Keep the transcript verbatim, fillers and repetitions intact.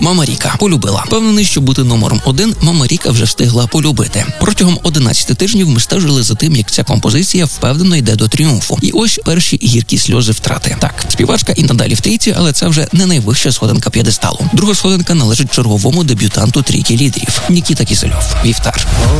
«Мама Ріка» полюбила. Впевнений, що бути номером один «Мама Ріка» вже встигла полюбити. Протягом одинадцяти тижнів ми стежили за тим, як ця композиція впевнено йде до тріумфу. І ось перші гіркі сльози втрати. Так, співачка і надалі в трійці, але це вже не найвища сходинка п'єдесталу. Друга сходинка належить черговому дебютанту трійки лідерів – Нікіта Кісельов. «Вівтар».